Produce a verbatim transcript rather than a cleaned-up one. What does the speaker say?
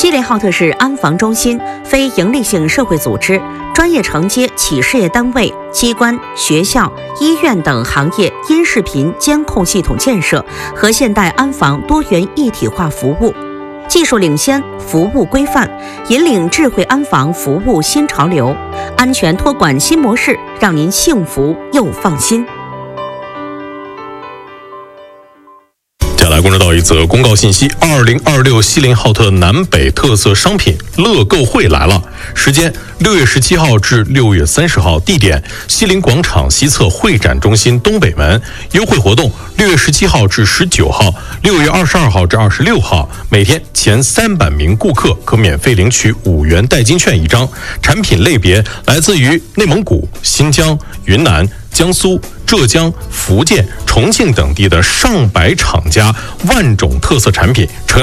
锡林浩特市安防中心非营利性社会组织、专业承接企事业单位、机关、学校、医院等行业音视频监控系统建设和现代安防多元一体化服务，技术领先，服务规范，引领智慧安防服务新潮流，安全托管新模式，让您幸福又放心。 接下来关注到一则公告信息：二零二六锡林浩特南北特色商品乐购会来了，时间六月十七号至六月三十号，地点锡林广场西侧会展中心东北门。优惠活动六月十七号至十九号，六月二十二号至二十六号，每天前三百名顾客可免费领取五元代金券一张。产品类别来自于内蒙古、新疆、云南、江苏、浙江、福建、重庆等地的上百厂家万种特色产品。